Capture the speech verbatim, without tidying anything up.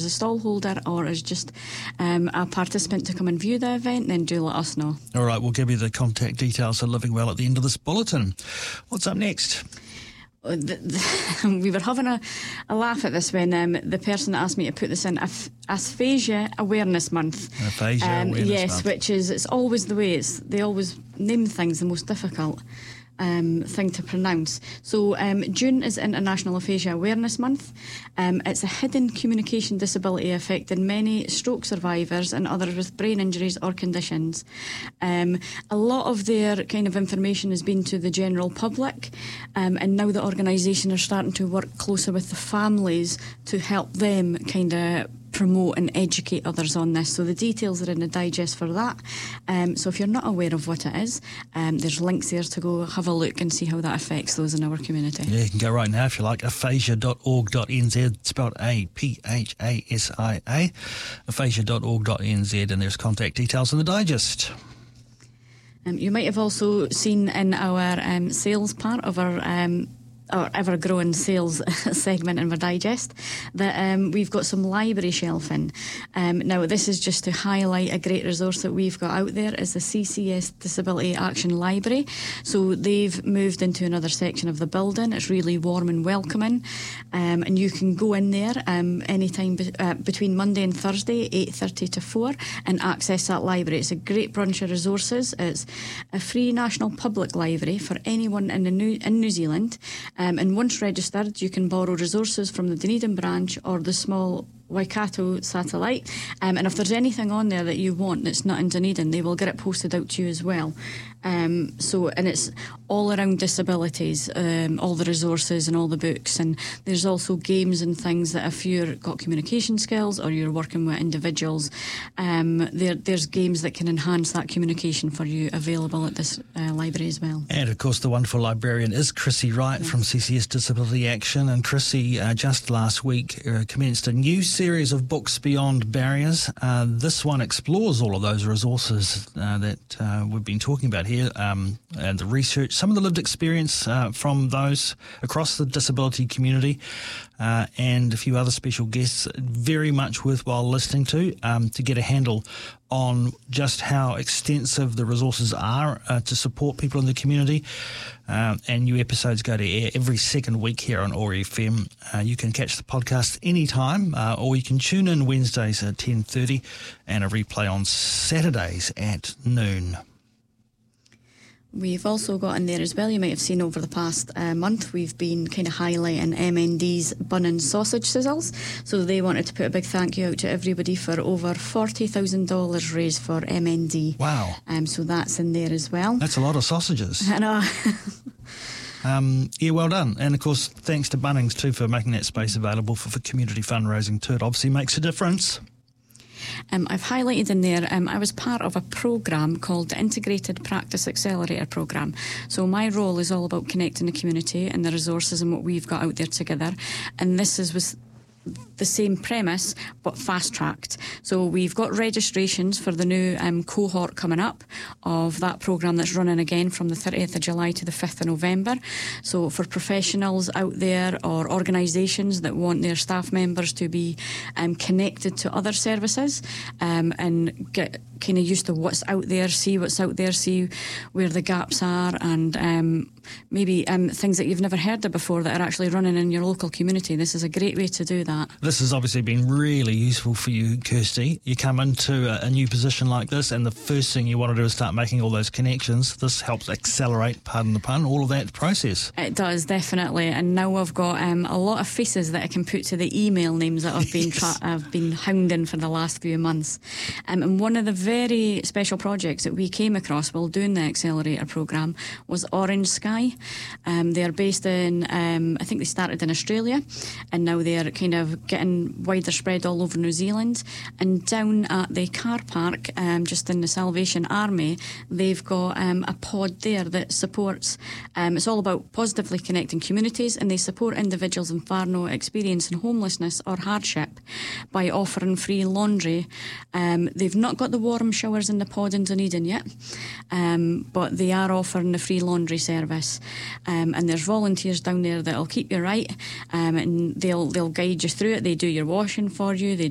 as a stall holder or as just um, a participant to come and view the event, then do let us know. All right, we'll give you the contact details of Living Well at the end of this bulletin. What's up next? The, the, we were having a, a laugh at this when um, the person that asked me to put this in, Aph- Aphasia Awareness Month. Aphasia um, Awareness yes, Month. Which is, it's always the way, it's, they always name things the most difficult um, thing to pronounce. So um, June is International Aphasia Awareness Month. Um, it's a hidden communication disability affecting many stroke survivors and others with brain injuries or conditions. Um, a lot of their kind of information has been to the general public, um, and now the organisation are starting to work closer with the families to help them kind of promote and educate others on this. So the details are in the digest for that. Um, so if you're not aware of what it is, um, there's links there to go have a look and see how that affects those in our community. Yeah, you can go right now if you like, aphasia dot org dot n z, spelled A P H A S I A, aphasia dot org dot n z, and there's contact details in the digest. Um, you might have also seen in our um, sales part of our um, our ever-growing sales segment in our digest that um, we've got some library shelving. Um, now, this is just to highlight a great resource that we've got out there is the C C S Disability Action Library. So they've moved into another section of the building. It's really warm and welcoming, um, and you can go in there um, anytime be- uh, between Monday and Thursday, eight thirty to four, and access that library. It's a great bunch of resources. It's a free national public library for anyone in, the New, in New Zealand. Um, and once registered, you can borrow resources from the Dunedin branch or the small Waikato satellite. Um, and if there's anything on there that you want that's not in Dunedin, they will get it posted out to you as well. Um, so, and it's all around disabilities, um, all the resources and all the books. And there's also games and things that if you've got communication skills or you're working with individuals, um, there, there's games that can enhance that communication for you available at this uh, library as well. And of course, the wonderful librarian is Chrissy Wright yeah. from C C S Disability Action. And Chrissy, uh, just last week, uh, commenced a new series of books, Beyond Barriers. Uh, this one explores all of those resources uh, that uh, we've been talking about here, um, and the research, some of the lived experience uh, from those across the disability community, uh, and a few other special guests. Very much worthwhile listening to um, to get a handle on just how extensive the resources are uh, to support people in the community. Uh, and new episodes go to air every second week here on O A R F M. Uh, you can catch the podcast anytime, uh, or you can tune in Wednesdays at ten thirty and a replay on Saturdays at noon. We've also got in there as well, you might have seen over the past uh, month, we've been kind of highlighting M N D's bun and sausage sizzles. So they wanted to put a big thank you out to everybody for over forty thousand dollars raised for M N D. Wow. Um, so that's in there as well. That's a lot of sausages. I know. Um, yeah, well done. And of course, thanks to Bunnings too for making that space available for, for community fundraising too. It obviously makes a difference. Um, I've highlighted in there, um, I was part of a programme called the Integrated Practice Accelerator Programme. So my role is all about connecting the community and the resources and what we've got out there together. And this is with the same premise but fast-tracked. So we've got registrations for the new um, cohort coming up of that programme that's running again from the thirtieth of July to the fifth of November. So for professionals out there or organisations that want their staff members to be um, connected to other services um, and get kind of used to what's out there, see what's out there, see where the gaps are, and um, maybe um, things that you've never heard of before that are actually running in your local community. This is a great way to do that. This has obviously been really useful for you, Kirsty. You come into a, a new position like this, and the first thing you want to do is start making all those connections. This helps accelerate, pardon the pun, all of that process. It does, definitely. And now I've got um, a lot of faces that I can put to the email names that I've been tra- I've been hounding for the last few months. Um, and one of the very special projects that we came across while doing the Accelerator programme was Orange Sky. Um, they're based in, um, I think they started in Australia, and now they're kind of getting wider spread all over New Zealand. And down at the car park, um, just in the Salvation Army, they've got um, a pod there that supports, um, it's all about positively connecting communities, and they support individuals in far no experiencing homelessness or hardship by offering free laundry. Um, they've not got the warm showers in the pod in Dunedin yet, um, but they are offering the free laundry service. Um, and there's volunteers down there that'll keep you right, um, and they'll they'll guide you through it. They do your washing for you. They